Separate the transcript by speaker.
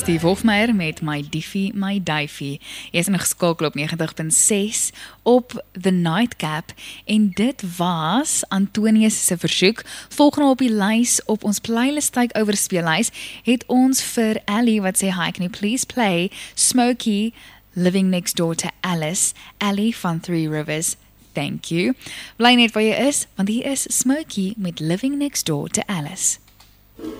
Speaker 1: Steve Hofmeyr met My Diffie, My Difie. Jy is nog geskakel op 90.6 op The Nightcap en dit was Antonius se versoek. Volgende op die lys op ons playlist takeover speellys het ons vir Ellie wat sê hi, can you please play Smokey Living Next Door to Alice, Ellie van Three Rivers. Thank you. Bly net waar jy is, want hier is Smokey met Living Next Door to Alice.